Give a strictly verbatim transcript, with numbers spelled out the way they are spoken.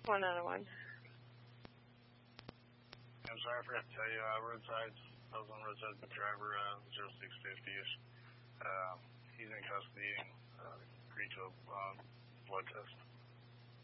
one nine one. I'm sorry, I forgot to tell you, uh, roadsides, I was on roadside with the driver, uh, zero six fifty-ish. Uh, he's in custody and uh, agreed to a uh, blood test.